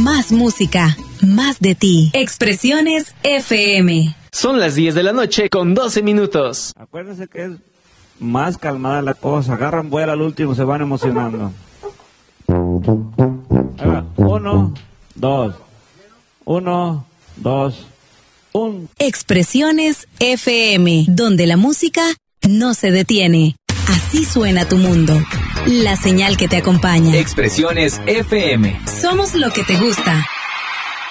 Más música, más de ti. Expresiones FM. Son las 10 de la noche con 12 minutos. Acuérdense que es más calmada la cosa. Agarran vuelo al último, se van emocionando. Ahí va. 1, 2. 1, 2, 1. Expresiones FM, donde la música no se detiene. Así suena tu mundo. La señal que te acompaña. Expresiones FM. Somos lo que te gusta.